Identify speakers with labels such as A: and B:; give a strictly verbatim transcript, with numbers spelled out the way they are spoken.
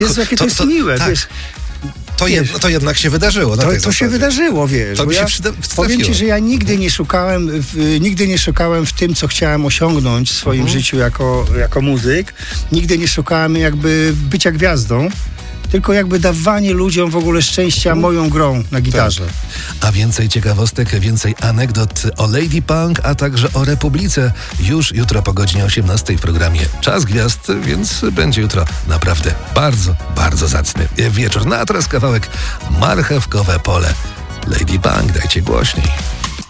A: Jezu, jakie to, to jest to, miłe,
B: tak.
A: wiesz.
B: To, jed, to jednak się wydarzyło. Na
A: to,
B: tej
A: to się
B: zasadzie.
A: wydarzyło, wiesz.
B: To mi się
A: ja
B: przyda,
A: powiem ci, że ja nigdy nie szukałem, w, nigdy nie szukałem w tym, co chciałem osiągnąć w swoim mhm. życiu jako, jako muzyk. Nigdy nie szukałem jakby bycia gwiazdą, tylko jakby dawanie ludziom w ogóle szczęścia moją grą na gitarze.
B: Tak. A więcej ciekawostek, więcej anegdot o Lady Punk, a także o Republice już jutro po godzinie osiemnastej w programie Czas Gwiazd, więc będzie jutro naprawdę bardzo, bardzo zacny wieczór. No a teraz kawałek Marchewkowe Pole. Lady Punk, dajcie głośniej.